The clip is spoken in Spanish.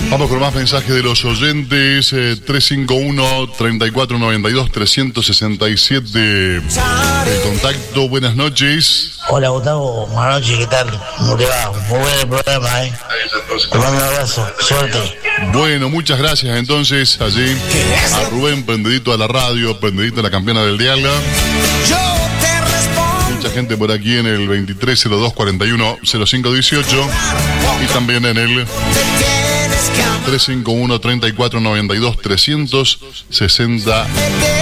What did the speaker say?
Vamos con más mensajes de los oyentes. 351-3492-367. El contacto, buenas noches. Hola Gustavo, buenas noches, ¿qué tal? ¿Cómo te va? Muy buen el programa, Te mando un abrazo, suerte. Bueno, muchas gracias entonces allí a Rubén, prendidito a la radio, prendidito a la campeona del diálogo. Mucha gente por aquí en el 2302410518 y también en el 351-3492-360.